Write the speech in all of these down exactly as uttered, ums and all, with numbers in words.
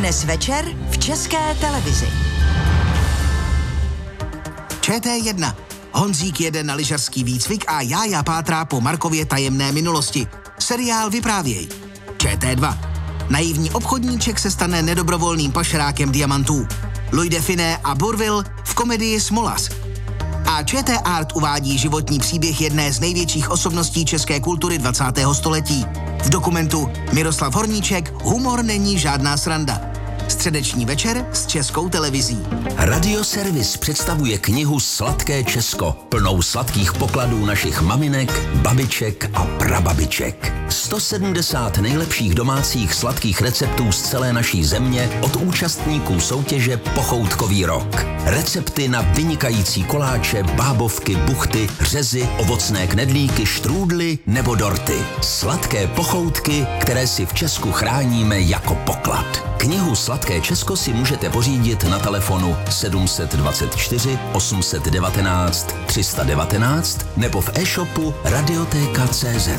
Dnes večer v České televizi. Č T jedna. Honzík jede na lyžařský výcvik a Jája pátrá po Markově tajemné minulosti. Seriál Vyprávěj. Č T dva. Naivní obchodníček se stane nedobrovolným pašerákem diamantů. Louis de Funès a Bourvil v komedii Smolas. A Č T Art uvádí životní příběh jedné z největších osobností české kultury dvacátého století. V dokumentu Miroslav Horníček Humor není žádná sranda. Středeční večer s Českou televizí. Radioservis představuje knihu Sladké Česko, plnou sladkých pokladů našich maminek, babiček a prababiček. sto sedmdesát nejlepších domácích sladkých receptů z celé naší země od účastníků soutěže Pochoutkový rok. Recepty na vynikající koláče, bábovky, buchty, řezy, ovocné knedlíky, štrůdly nebo dorty. Sladké pochoutky, které si v Česku chráníme jako poklad. Knihu Sladké Česko si můžete pořídit na telefonu sedm dvacet čtyři osm jedna devět tři jedna devět nebo v e-shopu radioteka tečka cé zet.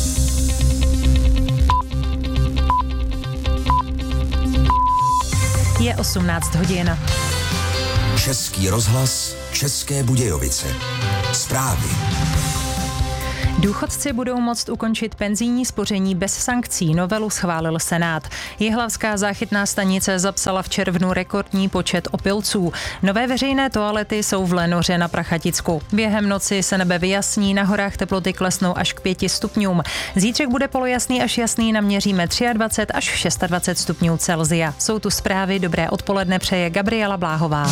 Je osmnáct hodin. Český rozhlas, České Budějovice. Zprávy. Důchodci budou moct ukončit penzijní spoření bez sankcí. Novelu schválil Senát. Jihlavská záchytná stanice zapsala v červnu rekordní počet opilců. Nové veřejné toalety jsou v Lenoře na Prachaticku. Během noci se nebe vyjasní, na horách teploty klesnou až k pěti stupňům. Zítřek bude polojasný až jasný, naměříme dvacet tři až dvacet šest stupňů Celsia. Jsou tu zprávy, dobré odpoledne přeje Gabriela Bláhová.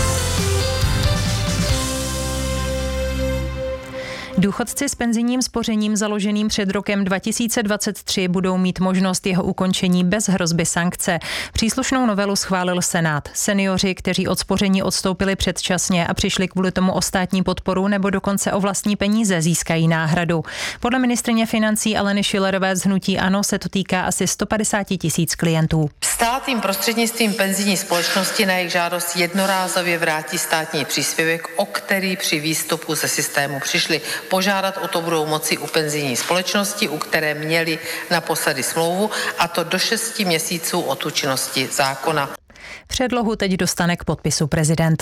Důchodci s penzijním spořením založeným před rokem dva tisíce dvacet tři budou mít možnost jeho ukončení bez hrozby sankce. Příslušnou novelu schválil Senát. Seniori, kteří od spoření odstoupili předčasně a přišli kvůli tomu o státní podporu nebo dokonce o vlastní peníze, získají náhradu. Podle ministryně financí Aleny Schillerové z hnutí ANO se to týká asi sto padesát tisíc klientů. Stát jim prostřednictvím penzijní společnosti na jejich žádost jednorázově vrátí státní příspěvek, o který při výstupu ze systému přišli. Požádat o to budou moci u penzijní společnosti, u které měli naposledy smlouvu, a to do šesti měsíců od účinnosti zákona. Předlohu teď dostane k podpisu prezident.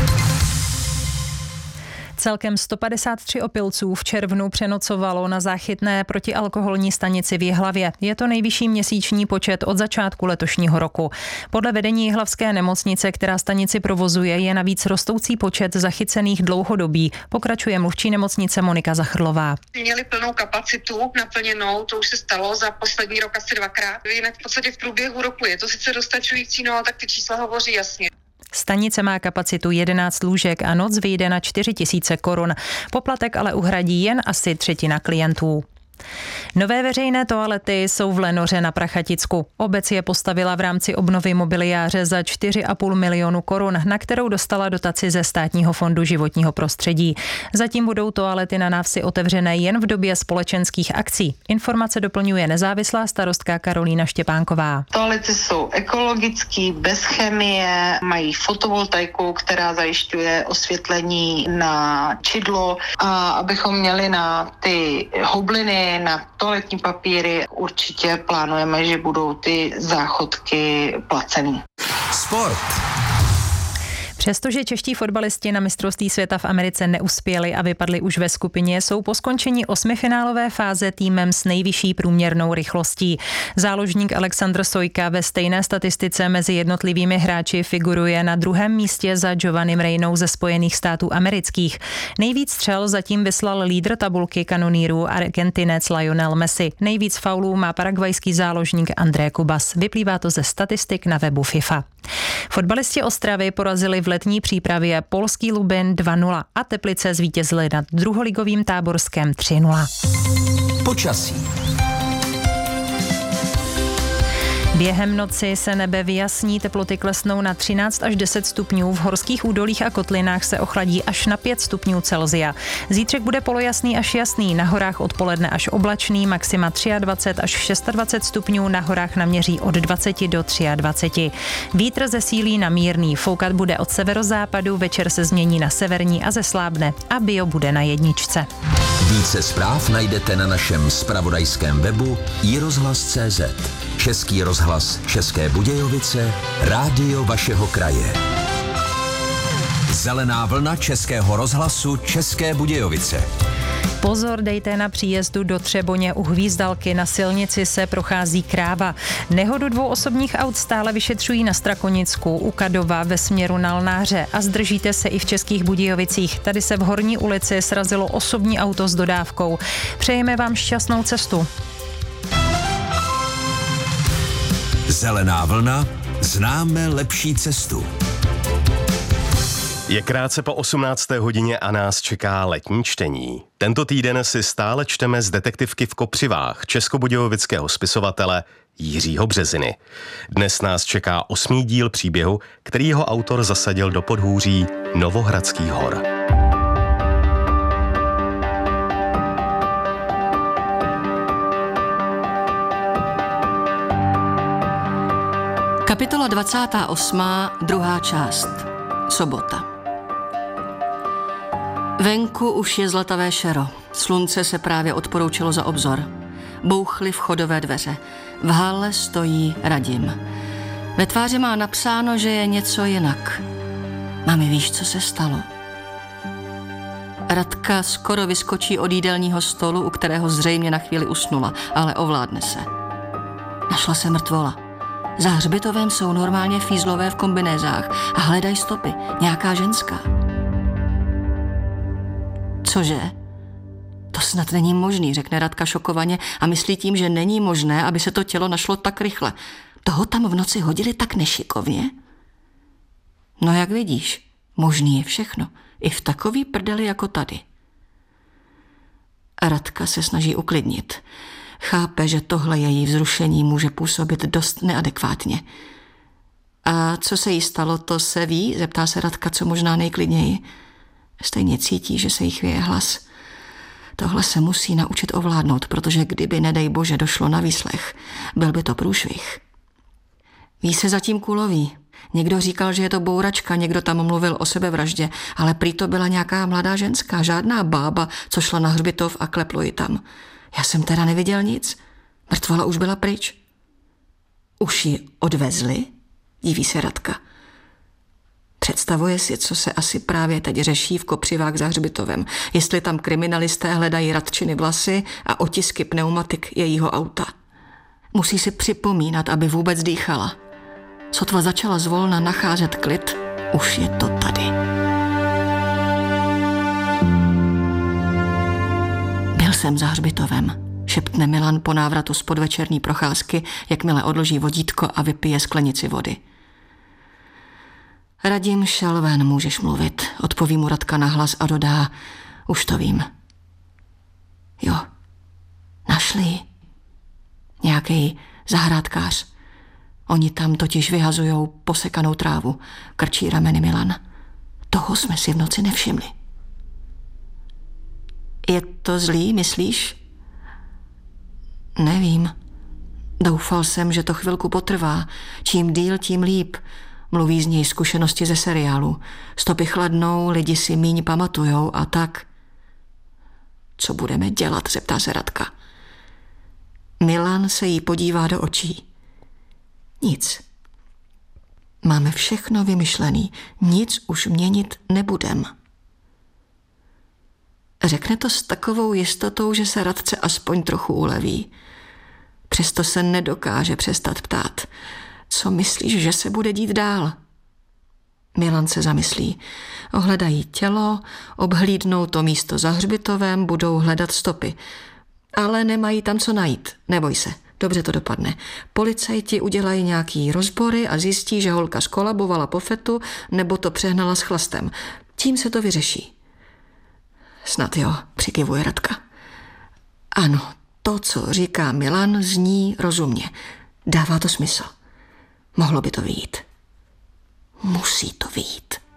Celkem sto padesát tři opilců v červnu přenocovalo na záchytné protialkoholní stanici v Jihlavě. Je to nejvyšší měsíční počet od začátku letošního roku. Podle vedení jihlavské nemocnice, která stanici provozuje, je navíc rostoucí počet zachycených dlouhodobí. Pokračuje mluvčí nemocnice Monika Zachrlová. Měli plnou kapacitu naplněnou, to už se stalo za poslední rok asi dvakrát. Jinak v podstatě v průběhu roku je to sice dostačující, no ale tak ty čísla hovoří jasně. Stanice má kapacitu jedenáct lůžek a noc vyjde na čtyři tisíce korun. Poplatek ale uhradí jen asi třetina klientů. Nové veřejné toalety jsou v Lenoře na Prachaticku. Obec je postavila v rámci obnovy mobiliáře za čtyři a půl milionu korun, na kterou dostala dotaci ze Státního fondu životního prostředí. Zatím budou toalety na návsi otevřené jen v době společenských akcí. Informace doplňuje nezávislá starostka Karolína Štěpánková. Toalety jsou ekologický, bez chemie, mají fotovoltaiku, která zajišťuje osvětlení na čidlo, a abychom měli na ty hubliny, na toaletní papíry, určitě plánujeme, že budou ty záchodky placený. Sport. Přestože čeští fotbalisti na mistrovství světa v Americe neuspěli a vypadli už ve skupině, jsou po skončení osmifinálové fáze týmem s nejvyšší průměrnou rychlostí. Záložník Alexandr Sojka ve stejné statistice mezi jednotlivými hráči figuruje na druhém místě za Giovannim Reynou ze Spojených států amerických. Nejvíc střel zatím vyslal lídr tabulky kanonýrů Argentinec Lionel Messi. Nejvíc faulů má paraguajský záložník André Kubas. Vyplývá to ze statistik na webu FIFA. Fotbalisti Ostravy porazili v letní přípravě polský Lubin dva nula a Teplice zvítězili nad druholigovým Táborskem tři nula. Počasí. Během noci se nebe vyjasní, teploty klesnou na třináct až deset stupňů, v horských údolích a kotlinách se ochladí až na pět stupňů Celsia. Zítřek bude polojasný až jasný, na horách odpoledne až oblačný, maxima dvacet tři až dvacet šest stupňů, na horách naměří od dvacet do dvacet tři. Vítr zesílí na mírný, foukat bude od severozápadu, večer se změní na severní a zeslábne a bio bude na jedničce. Více zpráv najdete na našem zpravodajském webu i rozhlas tečka cé zet. Český rozhlas České Budějovice, rádio vašeho kraje. Zelená vlna Českého rozhlasu České Budějovice. Pozor dejte na příjezdu do Třeboně. U Hvízdalky na silnici se prochází kráva. Nehodu dvou osobních aut stále vyšetřují na Strakonicku, u Kadova ve směru na Lnáře a zdržíte se i v Českých Budějovicích. Tady se v Horní ulici srazilo osobní auto s dodávkou. Přejeme vám šťastnou cestu. Zelená vlna, známe lepší cestu. Je krátce po osmnácté hodině a nás čeká letní čtení. Tento týden si stále čteme z detektivky v Kopřivách českobudějovického spisovatele Jiřího Březiny. Dnes nás čeká osmý díl příběhu, který jeho autor zasadil do podhůří Novohradských hor. Kapitola dvacátá osmá, druhá část. Sobota. Venku už je zlatavé šero. Slunce se právě odporoučilo za obzor. Bouchly vchodové dveře. V hale stojí Radim. Ve tváři má napsáno, že je něco jinak. Mami, víš, co se stalo? Radka skoro vyskočí od jídelního stolu, u kterého zřejmě na chvíli usnula, ale ovládne se. Našla se mrtvola. Za hřbitovem jsou normálně fízlové v kombinézách a hledají stopy. Nějaká ženská. Cože? To snad není možný, řekne Radka šokovaně a myslí tím, že není možné, aby se to tělo našlo tak rychle. Toho tam v noci hodili tak nešikovně? No jak vidíš, možný je všechno. I v takový prdeli jako tady. Radka se snaží uklidnit. Chápe, že tohle její vzrušení může působit dost neadekvátně. A co se jí stalo, to se ví? Zeptá se Radka, co možná nejklidněji. Stejně cítí, že se jí chvěje hlas. Tohle se musí naučit ovládnout, protože kdyby, nedej bože, došlo na výslech, byl by to průšvih. Ví se zatím kuloví. Někdo říkal, že je to bouračka, někdo tam mluvil o sebevraždě, ale prý to byla nějaká mladá ženská, žádná bába, co šla na hřbitov a kleplo ji tam. Já jsem teda neviděl nic. Mrtvola už byla pryč. Už ji odvezli? Diví se Radka. Představuje si, co se asi právě teď řeší v Kopřivách za hřbitovem. Jestli tam kriminalisté hledají Radčiny vlasy a otisky pneumatik jejího auta. Musí si připomínat, aby vůbec dýchala. Sotva začala zvolna nacházet klid, už je to tady. Byl jsem za hřbitovem, šeptne Milan po návratu z podvečerní procházky, jakmile odloží vodítko a vypije sklenici vody. Radim šel ven, můžeš mluvit, odpoví mu Radka nahlas a dodá, už to vím. Jo, našli ji. Nějaký zahrádkář. Oni tam totiž vyhazujou posekanou trávu, krčí rameny Milan. Toho jsme si v noci nevšimli. Je to zlý, myslíš? Nevím. Doufal jsem, že to chvilku potrvá. Čím díl, tím líp. Mluví z něj zkušenosti ze seriálu. Stopy chladnou, lidi si míň pamatujou a tak. Co budeme dělat, zeptá se Radka. Milan se jí podívá do očí. Nic. Máme všechno vymyšlený. Nic už měnit nebudem. Řekne to s takovou jistotou, že se Radce aspoň trochu uleví. Přesto se nedokáže přestat ptát. Co myslíš, že se bude dít dál? Milan se zamyslí. Ohledají tělo, obhlídnou to místo za hřbitovem, budou hledat stopy. Ale nemají tam co najít. Neboj se, dobře to dopadne. Policajti udělají nějaký rozbory a zjistí, že holka skolabovala po fetu nebo to přehnala s chlastem. Tím se to vyřeší. Snad jo, přikivuje Radka. Ano, to, co říká Milan, zní rozumně. Dává to smysl. Mohlo by to vyjít. Musí to vyjít.